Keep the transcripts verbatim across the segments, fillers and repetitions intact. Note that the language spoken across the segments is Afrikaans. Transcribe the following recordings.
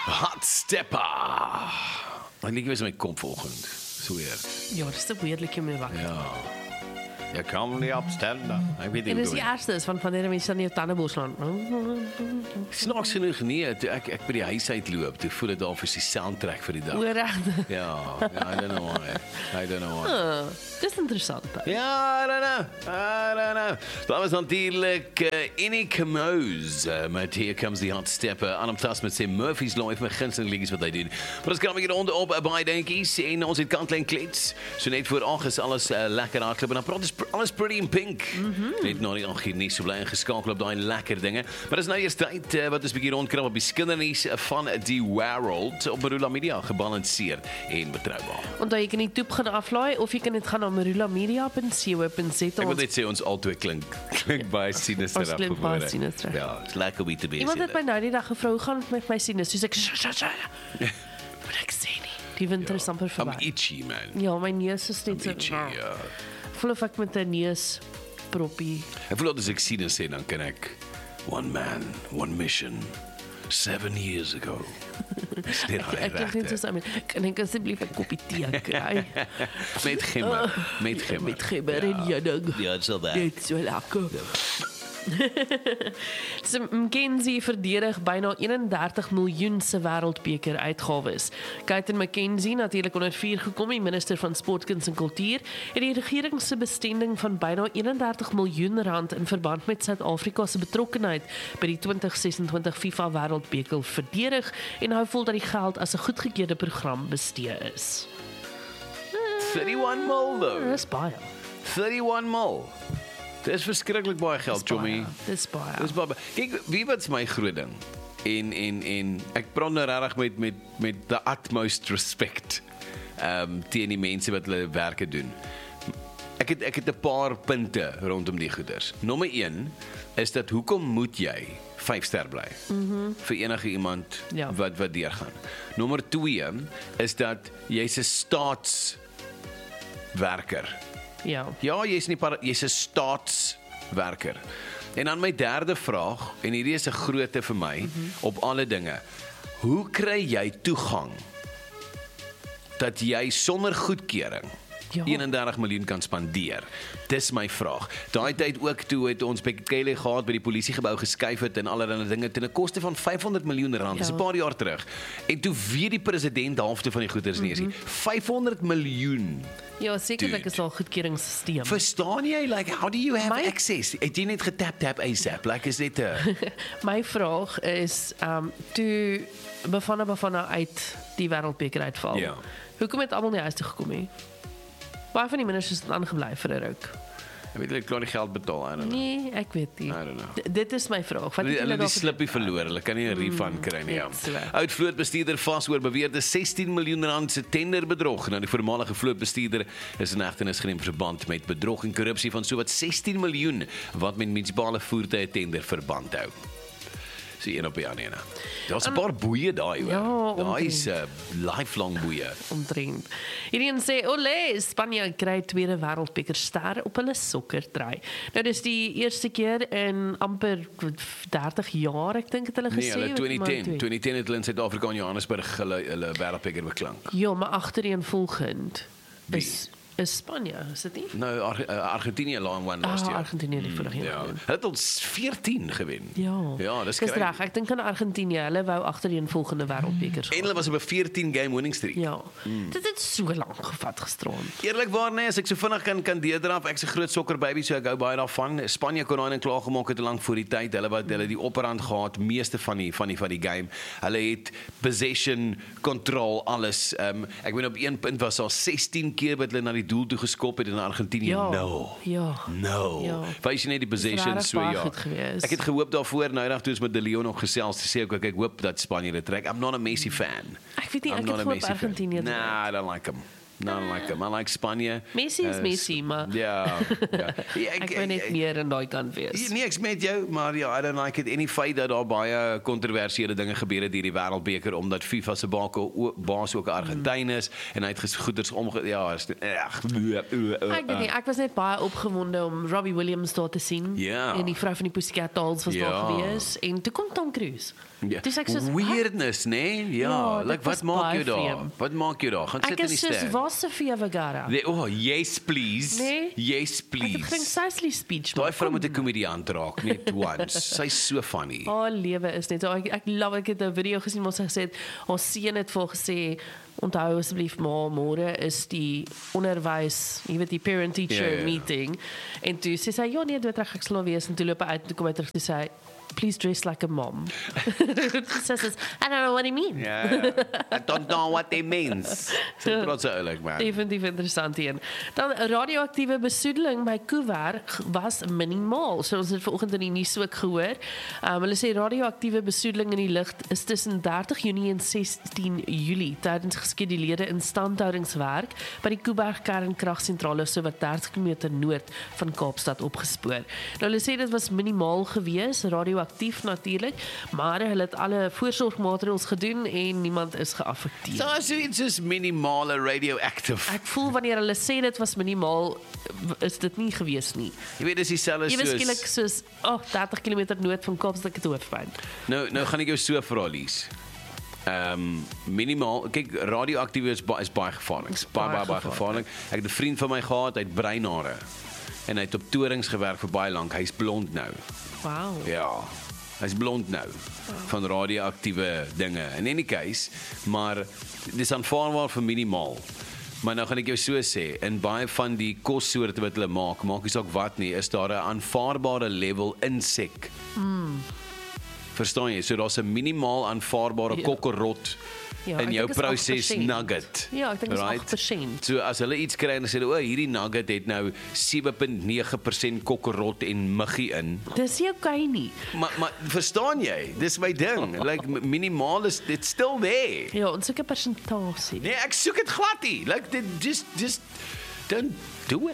Hot Stepper. Ek liedjie was my kop volgend. So weer. Ja, dat is te weird om mee wakker. Ja. Jy kan nie opstellen. Ek weet nie En hoe dis die ergste is van wanneer mense dan nie op tandeborsel slaan. Snaaks genoeg nie, toe ek ek by die huis uitloop, toe voel dit al vir die soundtrack vir die dag. Oorregte. Ja, ja, I don't know why. I don't know why. Uh, dis interessant. Ja, I don't know. I don't know. Dat was natuurlijk uh, Innie Kamoes uh, met Here Comes the Hot Stepper. Aan hem tas met sy Murphy's Law, met gunsteling liedjies wat hy doen. Maar ons kan weer onder op uh, baie dingetjies en ons het kantlyn klets. So net voor ag is alles uh, lekker hardloop en dan praat ons pr alles pretty in pink. Mm-hmm. Net nog nie ag nie so bly ingeskakel op daai lekker dinge. Maar dis nou eers tyd uh, wat ons bietjie rondkrap op die skindernuus van die wêreld op Marula Media, gebalanseerd en betroubaar. Onthou jy kan die toep gaan aflaai of jy kan dit gaan na marula media punt co punt za. Ek wil net sê ons albei klink klink baie sinister Ons klink baie sinister. Ja, it's lekker om te wees. Iemand het my nou die dag gevra, hoe gaan dit met my sinus? Soos ek maar ek sê nie. Die winter is amper I'm verby. itchy, man. Ja, my neus is net I'm itchy, so. ja. Voel of ek met 'n neus proppie. Ek voel dat as ek sinus sê, dan kan ek one man, one mission, seven years ago. Dis net hy Ek dink net so, kan ek asseblief 'n koppie tee kry? Met gimmer, met gimmer. Met gimmer en juding. Ja, dit sal werk. Dit is so lekker. So, McKinsey verdedig byna eenendertig miljoen se wêreldbeker uitgawes. Kate McKinsey, natuurlik onder vuur gekom, die minister van Sport, Kuns en Kultuur, het die regering se besteding van byna eenendertig miljoen rand in verband met Suid-Afrika se betrokkenheid by die twintig sesentwintig FIFA wêreldbeker verdedig en hou vol dat die geld as 'n goedgekeurde program bestee is. thirty-one mil though. Dis baie. thirty-one mil. Dis verskriklik baie geld, Dis baie. Jommy. Dis baie. Dis baie. Kyk, wie wat's my groot ding? En en en ek praat nou regtig met met met the utmost respect. Ehm um, teen die mense wat hulle werke doen. Ek het ek het 'n paar punte rondom die goeders. Nommer een is dat hoekom moet jy vyf ster bly? Mm-hmm. Vir enige iemand Ja. wat wat deurgaan. Nommer twee is dat jy's 'n staatswerker. Ja. Ja, jy's nie para, jy's 'n staatswerker. En dan my derde vraag, en hierdie is 'n grootte vir my mm-hmm. op alle dinge. Hoe kry jy toegang dat jy sonder goedkeuring Ja. eenendertig miljoen kan spandeer? Dis my vraag. Daai tyd ook toe het ons by Kelly gehad by die polisiegebou geskuif het en allerlei dinge ten 'n koste van vyfhonderd miljoen rand. Dis Ja. 'n paar jaar terug. En toe weet die president halfte van die goederes nie eens nie. vyfhonderd miljoen. Ja, sekerlik Dude. is daar 'n goedkeuringsstelsel. Verstaan jy? Like, how do you have My- access? Het jy net getap tap ASAP? Like, is dit 'n My vraag is, um, toe Bafana Bafana uit die wêreldbeker uitval. Ja. Hoekom het almal nie huis toe gekom nie? Baie van die ministers het aangebly vir 'n ruk. Ek weet hulle klaar die geld betaal, I don't know. Nee, ek weet nie. I don't know. D- dit is my vraag. Wat Hulle het hulle julle het die slippie verloor. Hulle kan nie 'n refund kry nie. Ja. net so. Oud vlootbestuurder vas oor beweerde sestien miljoen rand se tenderbedrog. Nou die voormalige vlootbestuurder is in hegtenis geneem vir verband met bedrog en korrupsie van sowat sestien miljoen wat met munisipale voertuie tender verband hou. So een op die ander ene. Daar's 'n paar boeie daai hoor. Ja, Daai is 'n uh, lifelong boeie. Omtrent. Hierdie een sê, "Olé, Spanje kry tweede wêreldbeker ster op hulle sokkerdraai." Nou dis die eerste keer in amper dertig jaar, ek dink het hulle Nee, gesê. hulle of twintig ten, maar twee. twintig ten het hulle in Suid-Afrika en Johannesburg hulle hulle wêreldbeker beklank. Ja, maar agtereenvolgend Wie? is is Spanje, is dit nie? Nou Ar uh, Argentinië laat one last Ah, year. Argentinië die vorige Ja. jaar. Hulle het ons veertien gewen. Ja. Ja, dis Dis crazy. reg. Ek dink aan Argentinië, hulle wou agtereenvolgende wêreldbekers. En hulle was op 'n veertien game winning streak. Ja. Dit het so lank gevat gisteraan. Eerlikwaar nee, as ek so vinnig kan kan deurdraf, ek's 'n groot sokker baby, so ek hou baie daarvan. Spanje kon daai net klaar gemaak het te lank voor die tyd. Hulle wat hulle die opperhand gehad, meeste van die van die van die game. Hulle het possession, control, alles. Um, ek weet op een punt was al sestien keer wat hulle na die doel toe geskop het en Argentinië Ja. nul. Ja. No. Ja. Wys jy net die possession Dis so regtig baie ja. goed gewees. Ek het gehoop daarvoor nou eendag toe ons met De Leon nog gesels te sê ook ek hoop dat Spanje dit trek. I'm not a Messi fan. Ek weet nie, I'm ek not het a gehoop Messi fan. Argentinië. Nah, I don't like him. No, I don't like him. I like Spanje. Messi is Uh, Messi, maar Ja, ja. ja ek wil net meer in daai kant wees. Nee, ek met jou, maar ja, I don't like it. En die feit dat daar baie kontroversiële dinge gebeur het hierdie wêreldbeker omdat FIFA se baas ook 'n Argentyn is en hy het gesgoeders omge ja, is ag. Ek weet nie, ek was net baie opgewonde om Robbie Williams daar te sien. Ja. En die vrou van die Pussycat Dolls was Ja. daar gewees en toe kom Tom Cruise. Ja. Dis ek soos Weirdness, nee? Ja, Ja, like dit wat was maak baie jy daar? vreemd. Wat maak jy daar? Gaan sit Ek in die is soos ster. was Sofia Vergara. Nee, oh, yes please. Nee. Yes Ek het gedink please. Sicily speech. Daai maar vrou kom moet 'n komediant raak net once. Sy's so funny. Haar lewe is net so ek, ek love ek het 'n video gesien waar sy gesê het haar seun het vir haar gesê onthou asseblief maar môre is die onderwys, jy weet die parent teacher Ja, ja, ja. meeting en toe sê sy ja nee dit reg ek sal wees en toe loop hy uit en toe kom hy terug toe sê hy please dress like a mom. Sy sê I don't know what he means. Ja, ja. I don't know what it means. Sy trots oulik man. Definitief interessant een. Dan radioaktiewe besoedeling by Kuiwerk was minimaal. So ons het vanoggend in die nuus ook gehoor. Um, hulle sê radioaktiewe besoedeling in die lug is tussen dertig Junie en sestien Julie tydens geskeduleerde instandhoudingswerk by die Kuiwerk kernkragsentrale so wat dertig kilometer noord van Kaapstad opgespoor. Nou hulle sê dit was minimaal gewees, radioaktief natuurlik, maar hulle het alle voorsorgmaatreëls gedoen en niemand is geaffekteer. So as iets is minimale radioactive. Ek voel wanneer hulle sê dit was minimaal, is dit nie gewees nie. Jy weet dis dieselfde Jy was soos skielik soos oh, dertig kilometer noord van Kaapstad het hoofpyn. Nou nou gaan ek jou so vra Lies. Ehm um, minimaal kyk radioaktief is baie is baie gevaarlik. Is Baie baie baie gevaarlik. Ek het 'n vriend van my gehad, hy het breinhare en hy het op torings gewerk vir baie lank. Hy's blond nou. Wow. Ja. Hy's blond nou van radioaktiewe dinge. In any case, maar dis aanvaarbaar vir minimaal. Maar nou gaan ek jou so sê, in baie van die kossoorte wat hulle maak, maak nie saak wat nie, is daar 'n aanvaarbare level insek. Mm. Verstaan jy? So daar's 'n minimaal aanvaarbare Ja. kokkerrot Ja, in ek jou dink is agt proses persent. nugget. Ja, ek dink dit is Right? agt persent. So as hulle iets kry en sê o, hierdie nugget het nou sewe punt nege persent kokkerot en muggie in. Dis nie okay nie. Maar maar verstaan jy? Dis my ding. Like minimaal is dit still there. Ja, ons soek 'n persentasie. Nee, ek soek dit glad nie. Like dit just just don't do it.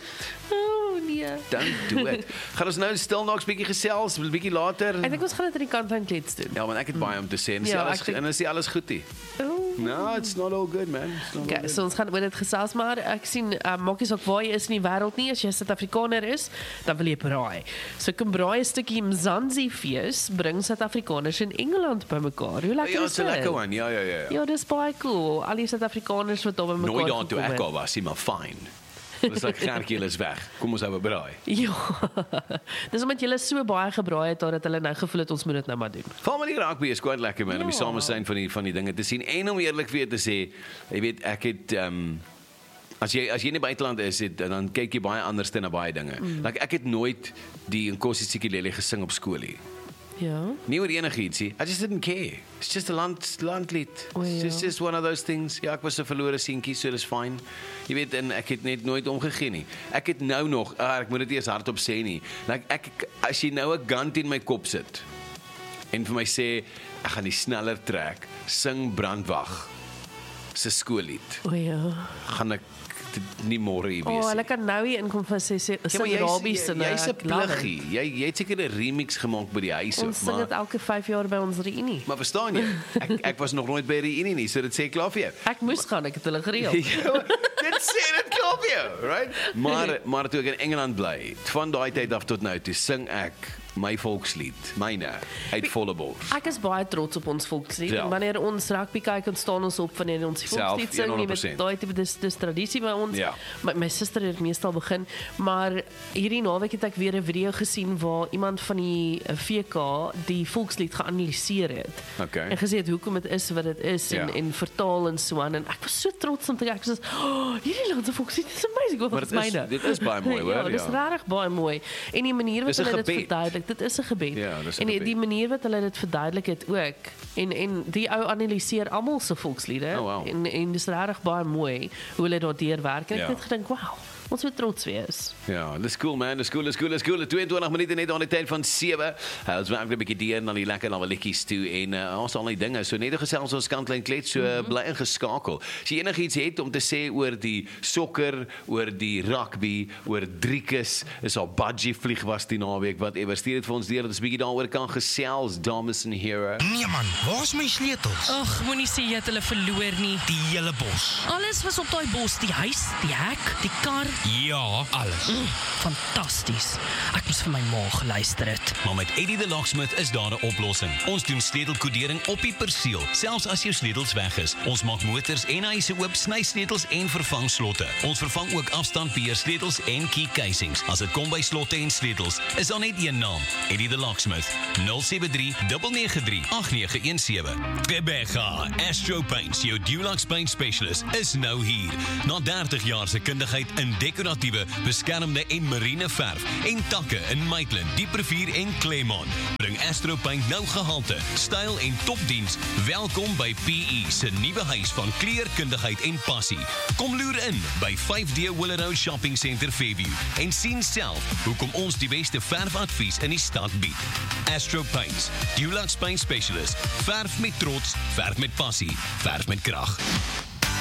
Oh nee. Don't do it. Gaan ons nou stil nog 'n bietjie gesels, 'n bietjie later. Ek dink ons gaan dit in die kant van klets doen. Ja, want ek het baie om te sê en is Ja, alles ek dink- en is nie alles goed nie. Oh. No, it's not all good, man. It's not all Okay, good. so ons gaan oor dit gesels, maar ek sien uh, maak nie saak waar jy is in die wêreld nie, as jy Suid-Afrikaner is, dan wil jy braai. So kom braai 'n stukkie Mzansi fees, bring Suid-Afrikaners in Engeland bymekaar. Hoe lekker Ja, is so dit? lekker one. Ja, ja, ja. ja. Ja, dis baie cool. Al die Suid-Afrikaners wat daar bymekaar Nooit daar toe gekom ek het. al was, nie, maar fine. Dis like gertjie is weg. Kom ons hou 'n braai. Ja. Dis omdat julle so baie gebraai het dat hulle nou gevoel het ons moet dit nou maar doen. Family rugby is quite lekker man, om die Ja. samesyn van die van die dinge te sien en om eerlik vir jou te sê, jy weet ek het ehm um, as jy as jy in die buiteland is, het, dan kyk jy baie anders na baie dinge. Mm. Like ek het nooit die Nkosi Sikeleli gesing op skool nie. Ja. Nie oor enigiets nie. I just didn't care. It's just a land landlied. O, ja. It's just one of those things. Ja, ek was 'n verlore seentjie, so dis fine. Jy weet en ek het net nooit omgegee nie. Ek het nou nog, ah, ek moet dit eers hardop sê nie. Like ek as jy nou 'n gun teen my kop sit en vir my sê ek gaan die sneller trek, sing Brandwag se skoollied. O ja. Gaan ek dit nie môre hier O, wees. oh, nie. hulle kan nou hier inkom vir sê sê Ja, maar sing Rabbies jy's en jy's 'n ek love it. pluggie. Jy jy het seker 'n remix gemaak by die huis Ons sing dit elke vyf jaar by ons reunie. Maar verstaan jy? Ek ek was nog nooit by die reunie nie, so dit sê klaar vir jou. Ek moes gaan, ek het hulle gereël. Ja, dit sê dit klaar vir jou, right? Maar maar toe ek in Engeland bly, van daai tyd af tot nou, toe sing ek my volkslied, myne, uit volle bors. Ek is baie trots op ons volkslied. Ja. En wanneer ons rugby kyk, dan staan ons op wanneer ons die Self, volkslied sing. Jy honderd weet, persent. daai tipe dis dis tradisie by ons. Ja. My, my suster het meestal begin, maar hierdie naweek het ek weer 'n video gesien waar iemand van die V K die volkslied geanalyseer het. Okay. En gesê het hoekom dit is wat dit is en Ja. en vertaal en so aan en ek was so trots om te kyk. Ek was oh, hierdie land se volkslied is amazing. Wat Maar is dit is- myne? dit is baie mooi, hoor, Ja, dit is ja. regtig baie mooi. En die manier wat Dis 'n hulle dit gebed. verduidelik, dit is 'n gebed. Ja, dis 'n en die, gebed. die manier wat hulle dit verduidelik het ook en en die ou analiseer almal se volksliede Oh, wow. en en dis regtig baie mooi hoe hulle daardeur werk en ek Ja. het gedink wow ons moet trots wees. Ja, dis cool man, dis cool, dis cool, dis cool. tweeëntwintig minute net aan die tyd van sewe. Uh, ons werk 'n bietjie deur na die lekker lawaletjies toe en uh, ons al die dinge. So net gesels ons kantlyn klet, so uh, bly ingeskakel. As jy enigiets het om te sê oor die sokker, oor die rugby, oor Driekus, is al budgie vlieg was die naweek, whatever. Stuur dit vir ons deur dat ons 'n bietjie daaroor kan gesels, dames en here. Nee man, waar's my sleutels? Ag, moenie sê jy het hulle verloor nie. Die hele bos. Alles was op daai bos, die huis, die hek, die kar. Ja, alles. Mm, fantasties. Ek moes vir my ma geluister het. Maar met Eddie the Locksmith is daar 'n oplossing. Ons doen sleutelkodering op die perseel, selfs as jou sleutels weg is. Ons maak motors en huise oop, sny sleutels en vervang slotte. Ons vervang ook afstandbeheer sleutels en key casings. As dit kom by slotte en sleutels, is daar net een naam, Eddie the Locksmith. nul sewe drie nege nege drie agt nege een sewe. Rebecca, Astro Paints, jou Dulux Paint Specialist, is nou hier. Na dertig jaar se kundigheid in dekoratiewe, beskermde en marine verf en takke in Maitland, Dieprivier en Claremont, bring Astro Paint nou gehalte, styl en topdiens. Welkom by P E se nuwe huis van kleurkundigheid en passie. Kom loer in by vyf D Willow Shopping Center Fairview en sien self hoekom ons die beste verfadvies in die stad bied. Astro Paints, Dulux Paint Specialist. Verf met trots, verf met passie, verf met krag.